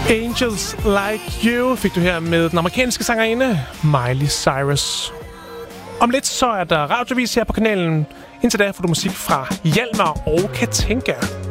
Angels Like You fik du her med den amerikanske sangerinde Miley Cyrus. Om lidt så er der radiovis her på kanalen. Indtil da får du musik fra Hjalmar og Katinka.